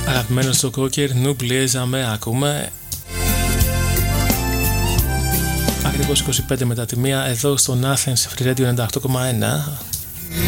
Αγαπημένος στο Κόκερ, νουμπλιέζαμε, ακούμε. Ακριβώς 25 μετά τη μία, εδώ στο Athens Free Radio 98,1.